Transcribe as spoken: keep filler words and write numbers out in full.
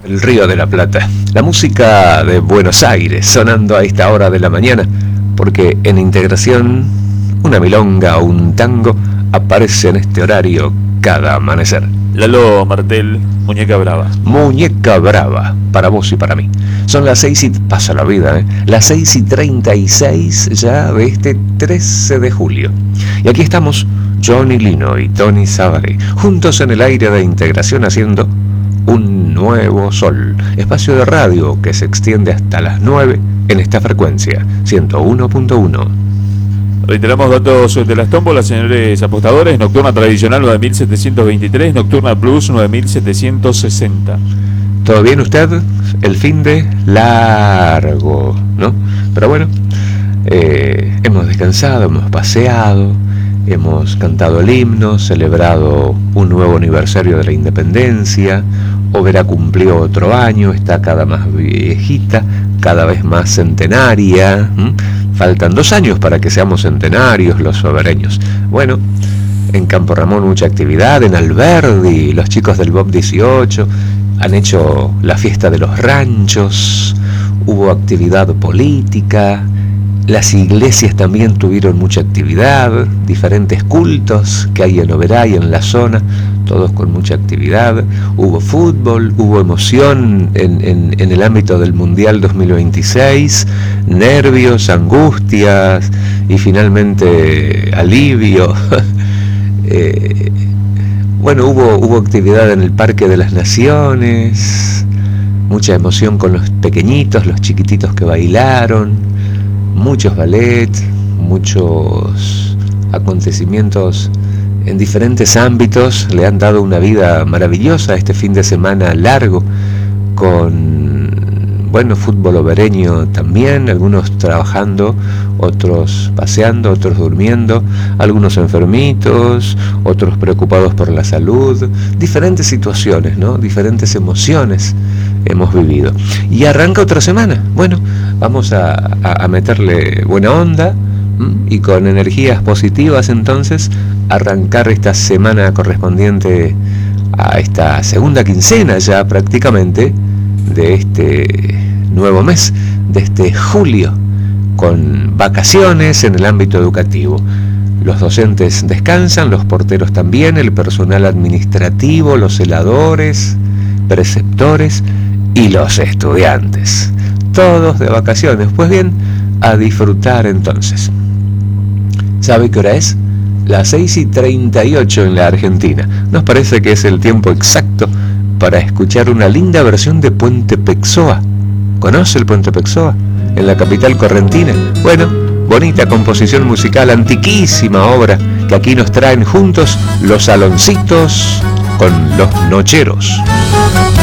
El Río de la Plata, la música de Buenos Aires sonando a esta hora de la mañana, porque en Integración una milonga o un tango aparece en este horario cada amanecer. Lalo Martel, Muñeca Brava. Muñeca Brava, para vos y para mí. Son las seis y... pasa la vida, ¿eh? Las seis y treinta y seis ya de este trece de julio. Y aquí estamos, Johnny Lino y Tony Savary, juntos en el aire de Integración haciendo Un Nuevo Sol, espacio de radio que se extiende hasta las nueve en esta frecuencia, ciento uno punto uno. Reiteramos datos de las tómbolas, señores apostadores. Nocturna tradicional nueve mil setecientos veintitrés, Nocturna Plus nueve mil setecientos sesenta. ¿Todo bien usted? El fin de largo, ¿no? Pero bueno, eh, hemos descansado, hemos paseado, hemos cantado el himno, celebrado un nuevo aniversario de la independencia. Oberá cumplió otro año, está cada más viejita, cada vez más centenaria. ¿Mm? Faltan dos años para que seamos centenarios los obereños. Bueno, en Campo Ramón mucha actividad, en Alberdi, los chicos del Bob dieciocho han hecho la fiesta de los ranchos, hubo actividad política. Las iglesias también tuvieron mucha actividad, diferentes cultos que hay en Oberá y en la zona, todos con mucha actividad. Hubo fútbol, hubo emoción en, en, en el ámbito del Mundial dos mil veintiséis, nervios, angustias y finalmente alivio. eh, bueno, hubo, hubo actividad en el Parque de las Naciones, mucha emoción con los pequeñitos, los chiquititos que bailaron. Muchos ballet, muchos acontecimientos en diferentes ámbitos le han dado una vida maravillosa a este fin de semana largo, con, bueno, fútbol obereño también, algunos trabajando, otros paseando, otros durmiendo, algunos enfermitos, otros preocupados por la salud, diferentes situaciones, ¿no? Diferentes emociones hemos vivido. Y arranca otra semana. Bueno, vamos a, a, a meterle buena onda ¿m? y con energías positivas entonces arrancar esta semana correspondiente a esta segunda quincena ya prácticamente de este nuevo mes, de este julio, con vacaciones en el ámbito educativo. Los docentes descansan, los porteros también, el personal administrativo, los celadores, preceptores y los estudiantes, todos de vacaciones. Pues bien, a disfrutar entonces. ¿Sabe qué hora es? Las seis y treinta y ocho en la Argentina. Nos parece que es el tiempo exacto para escuchar una linda versión de Puente Pexoa. ¿Conoce el Puente Pexoa? En la capital correntina. Bueno, bonita composición musical, antiquísima obra que aquí nos traen juntos los Saloncitos con los Nocheros.